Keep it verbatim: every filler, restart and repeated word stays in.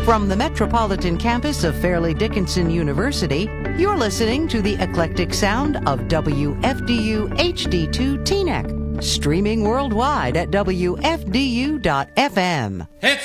From the metropolitan campus of Fairleigh Dickinson University, you're listening to the eclectic sound of W F D U H D two Teaneck, streaming worldwide at W F D U dot F M. It's